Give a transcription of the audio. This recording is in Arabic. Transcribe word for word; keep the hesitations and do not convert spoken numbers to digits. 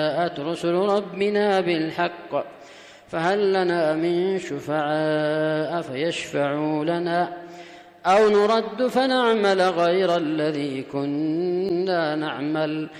جاءت رسل ربنا بالحق فهل لنا من شفعاء فيشفعوا لنا أو نرد فنعمل غير الذي كنا نعمل